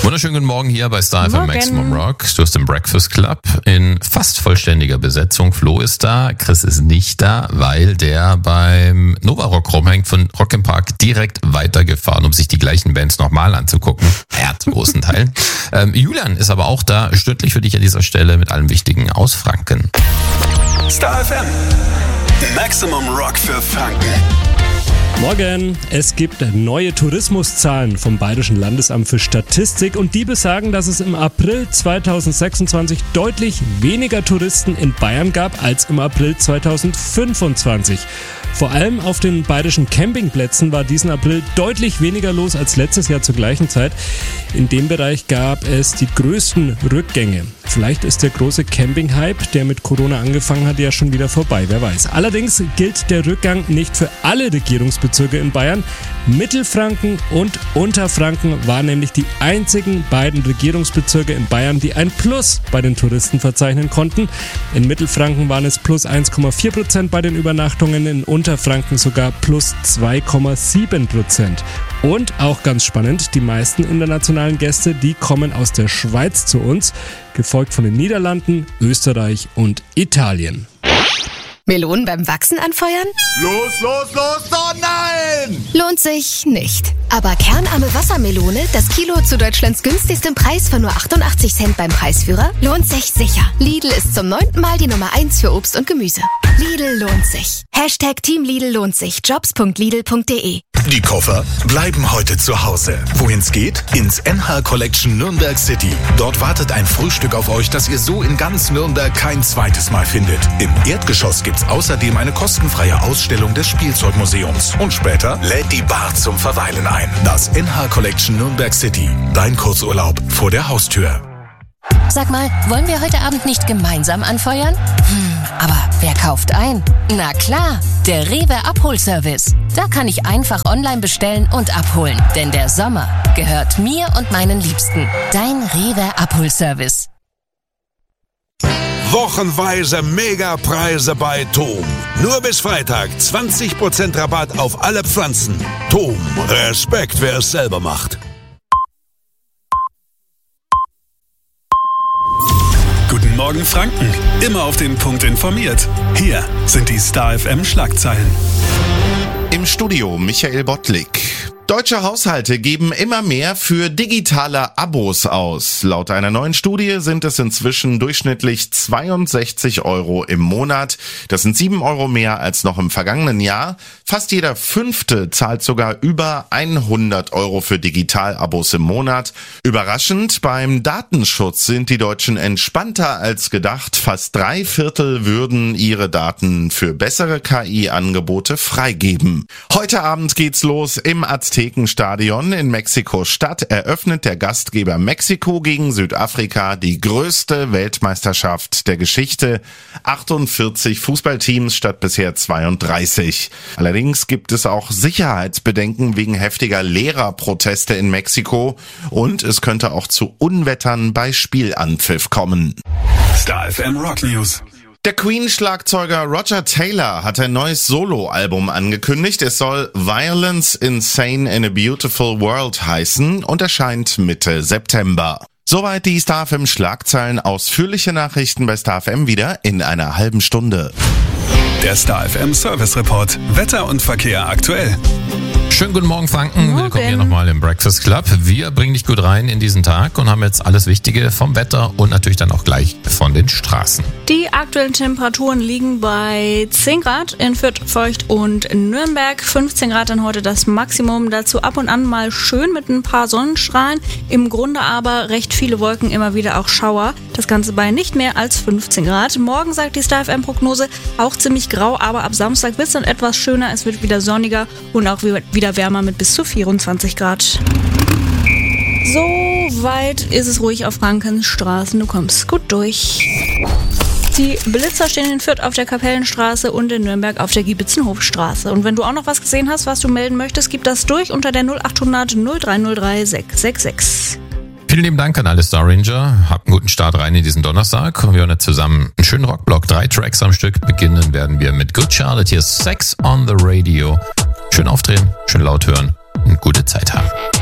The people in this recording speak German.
Wunderschönen guten Morgen hier bei Star FM Maximum Rock. Du hast den Breakfast Club in fast vollständiger Besetzung. Flo ist da, Chris ist nicht da, weil der beim Nova Rock rumhängt, von Rock im Park direkt weitergefahren, um sich die gleichen Bands nochmal anzugucken. Ja, zu großen Teilen. Julian ist aber auch da, stündlich für dich an dieser Stelle mit allem Wichtigen aus Franken. Star FM, Maximum Rock für Franken. Morgen, es gibt neue Tourismuszahlen vom Bayerischen Landesamt für Statistik und die besagen, dass es im April 2026 deutlich weniger Touristen in Bayern gab als im April 2025. Vor allem auf den bayerischen Campingplätzen war diesen April deutlich weniger los als letztes Jahr zur gleichen Zeit. In dem Bereich gab es die größten Rückgänge. Vielleicht ist der große Camping-Hype, der mit Corona angefangen hat, ja schon wieder vorbei, wer weiß. Allerdings gilt der Rückgang nicht für alle Regierungsbezirke in Bayern. Mittelfranken und Unterfranken waren nämlich die einzigen beiden Regierungsbezirke in Bayern, die ein Plus bei den Touristen verzeichnen konnten. In Mittelfranken waren es plus 1,4% bei den Übernachtungen, in Unterfranken sogar plus 2,7%. Und auch ganz spannend, die meisten internationalen Gäste, die kommen aus der Schweiz zu uns, gefolgt von den Niederlanden, Österreich und Italien. Melonen beim Wachsen anfeuern? Los, oh nein! Lohnt sich nicht. Aber kernarme Wassermelone, das Kilo zu Deutschlands günstigstem Preis von nur 88 Cent beim Preisführer, lohnt sich sicher. Lidl ist zum 9. Mal die Nummer 1 für Obst und Gemüse. Lidl lohnt sich. Hashtag Team Lidl lohnt sich. Jobs.lidl.de. Die Koffer bleiben heute zu Hause. Wohin's geht? Ins NH Collection Nürnberg City. Dort wartet ein Frühstück auf euch, das ihr so in ganz Nürnberg kein zweites Mal findet. Im Erdgeschoss gibt's außerdem eine kostenfreie Ausstellung des Spielzeugmuseums. Und später lädt die Bar zum Verweilen ein. Das NH Collection Nürnberg City. Dein Kurzurlaub vor der Haustür. Sag mal, wollen wir heute Abend nicht gemeinsam anfeuern? Aber wer kauft ein? Na klar, der Rewe Abholservice. Da kann ich einfach online bestellen und abholen. Denn der Sommer gehört mir und meinen Liebsten. Dein Rewe Abholservice. Wochenweise Megapreise bei Tom. Nur bis Freitag 20% Rabatt auf alle Pflanzen. Tom, Respekt, wer es selber macht. Guten Morgen Franken, immer auf den Punkt informiert. Hier sind die Star FM Schlagzeilen. Im Studio Michael Bottlik. Deutsche Haushalte geben immer mehr für digitale Abos aus. Laut einer neuen Studie sind es inzwischen durchschnittlich 62 € im Monat. Das sind 7 € mehr als noch im vergangenen Jahr. Fast jeder Fünfte zahlt sogar über 100 € für Digitalabos im Monat. Überraschend, beim Datenschutz sind die Deutschen entspannter als gedacht. Fast 3/4 würden ihre Daten für bessere KI-Angebote freigeben. Heute Abend geht's los im Aztekenstadion in Mexiko-Stadt. Eröffnet der Gastgeber Mexiko gegen Südafrika die größte Weltmeisterschaft der Geschichte. 48 Fußballteams statt bisher 32. Allerdings gibt es auch Sicherheitsbedenken wegen heftiger Lehrerproteste in Mexiko und es könnte auch zu Unwettern bei Spielanpfiff kommen. Star FM Rock News. Der Queen-Schlagzeuger Roger Taylor hat ein neues Soloalbum angekündigt. Es soll Violence Insane in a Beautiful World heißen und erscheint Mitte September. Soweit die Star FM Schlagzeilen. Ausführliche Nachrichten bei Star FM wieder in einer halben Stunde. Der Star FM Service Report. Wetter und Verkehr aktuell. Schönen guten Morgen, Franken. Willkommen hier nochmal im Breakfast Club. Wir bringen dich gut rein in diesen Tag und haben jetzt alles Wichtige vom Wetter und natürlich dann auch gleich von den Straßen. Die aktuellen Temperaturen liegen bei 10 Grad in Fürth, Feucht und Nürnberg. 15 Grad dann heute das Maximum. Dazu ab und an mal schön mit ein paar Sonnenstrahlen. Im Grunde aber recht viele Wolken, immer wieder auch Schauer. Das Ganze bei nicht mehr als 15 Grad. Morgen sagt die Star FM Prognose auch ziemlich grau, aber ab Samstag wird es dann etwas schöner. Es wird wieder sonniger und auch wieder wärmer mit bis zu 24 Grad. So weit ist es ruhig auf Frankens Straßen. Du kommst gut durch. Die Blitzer stehen in Fürth auf der Kapellenstraße und in Nürnberg auf der Giebitzenhofstraße. Und wenn du auch noch was gesehen hast, was du melden möchtest, gib das durch unter der 0800 0303 666. Vielen lieben Dank an alle Star Ranger. Habt einen guten Start rein in diesen Donnerstag. Und wir hören jetzt zusammen einen schönen Rockblock. 3 Tracks am Stück. Beginnen werden wir mit Good Charlotte. Hier ist Sex on the Radio. Schön aufdrehen, schön laut hören und gute Zeit haben.